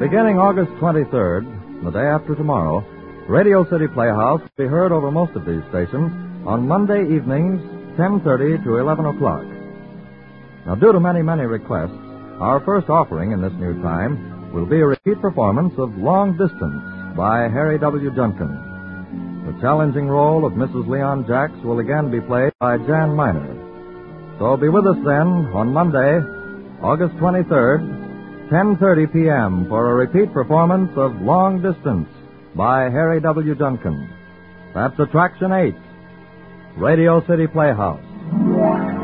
Beginning August 23rd, the day after tomorrow, Radio City Playhouse will be heard over most of these stations on Monday evenings, 10:30 to 11 o'clock. Now, due to many requests, our first offering in this new time will be a repeat performance of Long Distance by Harry W. Junkin. The challenging role of Mrs. Leon Jacks will again be played by Jan Miner. So be with us then on Monday, August 23rd, 10:30 p.m. for a repeat performance of Long Distance by Harry W. Junkin. That's Attraction 8, Radio City Playhouse.